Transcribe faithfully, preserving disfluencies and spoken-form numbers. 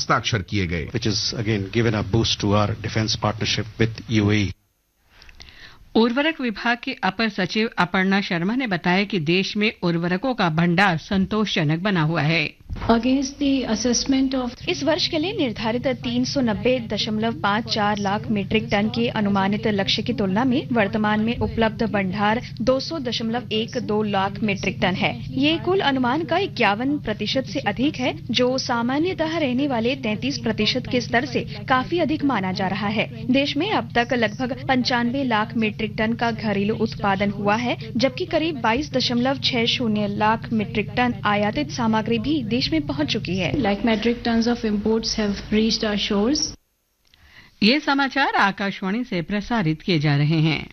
हस्ताक्षर किए गए, which has again given a boost to our defense partnership with U A E. उर्वरक विभाग के अपर सचिव अपर्णा शर्मा ने बताया कि देश में उर्वरकों का भंडार संतोषजनक बना हुआ है। Against the assessment of इस वर्ष के लिए निर्धारित तीन सौ नब्बे दशमलव पाँच चार लाख मीट्रिक टन के अनुमानित लक्ष्य की तुलना में वर्तमान में उपलब्ध भंडार दो सौ दशमलव एक दो लाख मीट्रिक टन है। ये कुल अनुमान का इक्यावन प्रतिशत से अधिक है, जो सामान्यतः रहने वाले तैंतीस प्रतिशत के स्तर से काफी अधिक माना जा रहा है। देश में अब तक लगभग पंचानवे लाख मीट्रिक टन का घरेलू उत्पादन हुआ है, जबकि करीब बाईस दशमलव छह शून्य लाख मीट्रिक टन आयातित सामग्री भी देश में पहुंच चुकी है। like metric tons of imports have reached our shores. ये समाचार आकाशवाणी से प्रसारित किए जा रहे हैं।